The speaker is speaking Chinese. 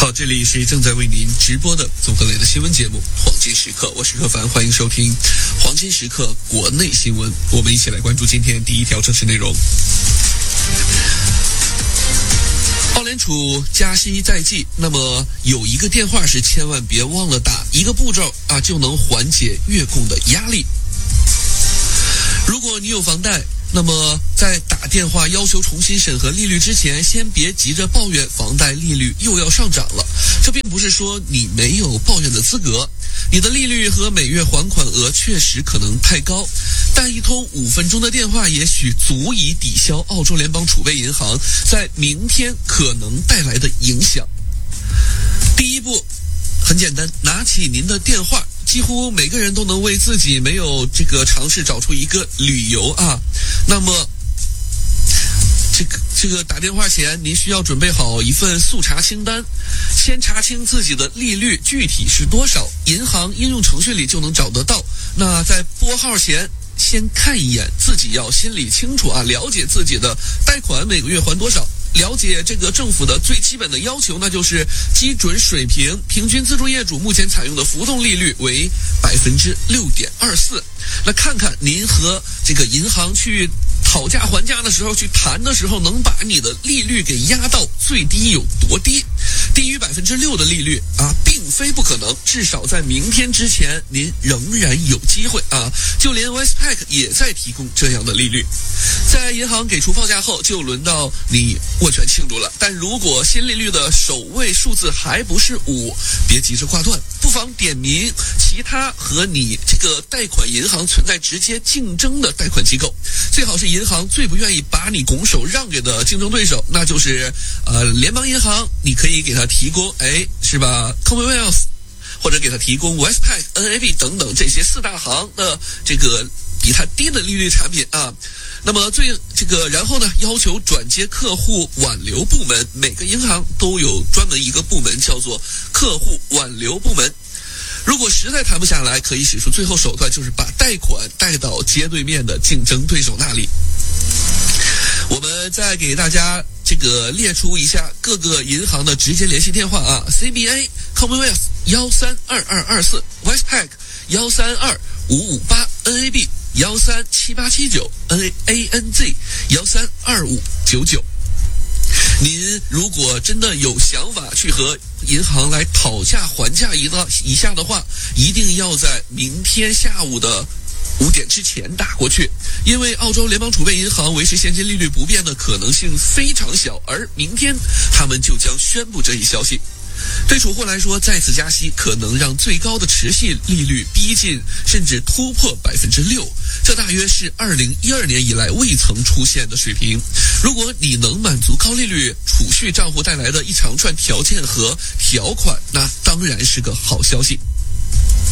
好，这里是正在为您直播的综合类的新闻节目《黄金时刻》，我是柯凡，欢迎收听《黄金时刻》国内新闻。我们一起来关注今天第一条正式内容。澳联储加息在即，那么有一个电话是千万别忘了打，一个步骤就能缓解月供的压力。如果你有房贷，那么在打电话要求重新审核利率之前，先别急着抱怨房贷利率又要上涨了。这并不是说你没有抱怨的资格，你的利率和每月还款额确实可能太高，但一通5分钟的电话也许足以抵消澳洲联邦储备银行在明天可能带来的影响。第一步很简单，拿起您的电话，几乎每个人都能为自己没有这个尝试找出一个理由啊。那么这个打电话前，您需要准备好一份速查清单，先查清自己的利率具体是多少，银行应用程序里就能找得到。那在拨号前，先看一眼，自己要心里清楚啊，了解自己的贷款每个月还多少。了解这个政府的最基本的要求，那就是基准水平，平均自住业主目前采用的浮动利率为6.24%。那看看您和这个银行去讨价还价的时候，去谈的时候，能把你的利率给压到最低有多低？低于6%的利率并非不可能，至少在明天之前，您仍然有机会啊！就连 Westpac 也在提供这样的利率。在银行给出报价后，就轮到你握拳庆祝了。但如果新利率的首位数字还不是5，别急着挂断，不妨点名其他和你这个贷款银行存在直接竞争的贷款机构，最好是银行最不愿意把你拱手让给的竞争对手，那就是联邦银行，你可以给他提供是吧 Commonwealth， 或者给他提供 Westpac、NAB 等等这些4大行的这个比他低的利率产品啊。那么然后呢，要求转接客户挽留部门，每个银行都有专门一个部门叫做客户挽留部门。如果实在谈不下来，可以使出最后手段，就是把贷款带到街对面的竞争对手那里。我们再给大家列出一下各个银行的直接联系电话啊 ，CBA Commonwealth 132224 Westpac 132558 NAB 1377879 ANZ 132599。您如果真的有想法去和银行来讨价还价一下的话，一定要在明天下午的5点之前打过去，因为澳洲联邦储备银行维持现金利率不变的可能性非常小，而明天他们就将宣布这一消息。对储户来说，再次加息可能让最高的持续利率逼近甚至突破6%，这大约是2012年以来未曾出现的水平。如果你能满足高利率储蓄账户带来的一长串条件和条款，那当然是个好消息。